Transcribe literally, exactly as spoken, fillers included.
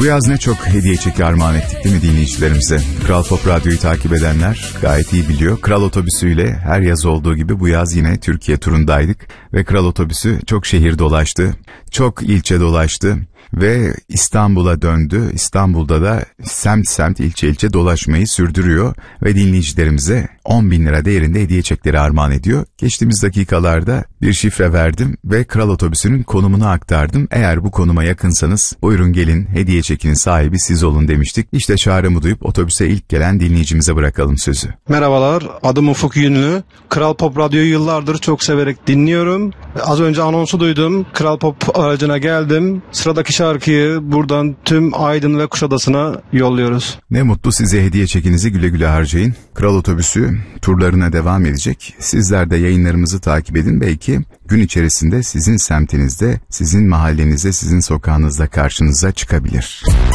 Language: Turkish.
Bu yaz ne çok hediye çeki armağan ettik değil mi dinleyicilerimize? Kral Pop Radyo'yu takip edenler gayet iyi biliyor. Kral Otobüsü'yle her yaz olduğu gibi bu yaz yine Türkiye turundaydık. Ve Kral Otobüsü çok şehir dolaştı, çok ilçe dolaştı. Ve İstanbul'a döndü. İstanbul'da da semt semt ilçe ilçe dolaşmayı sürdürüyor. Ve dinleyicilerimize on bin lira değerinde hediye çekleri armağan ediyor. Geçtiğimiz dakikalarda bir şifre verdim ve Kral Otobüsü'nün konumunu aktardım. Eğer bu konuma yakınsanız buyurun gelin, hediye çekinin sahibi siz olun demiştik. İşte çağrımı duyup otobüse ilk gelen dinleyicimize bırakalım sözü. Merhabalar, adım Ufuk Yünlü. Kral Pop Radyo'yu yıllardır çok severek dinliyorum. Az önce anonsu duydum. Kral Pop aracına geldim. Sıradaki şarkıyı buradan tüm Aydın ve Kuşadası'na yolluyoruz. Ne mutlu size, hediye çekinizi güle güle harcayın. Kral Otobüsü turlarına devam edecek. Sizler de yayınlarımızı takip edin. Belki gün içerisinde sizin semtinizde, sizin mahallenizde, sizin sokağınızda karşınıza çıkabilir.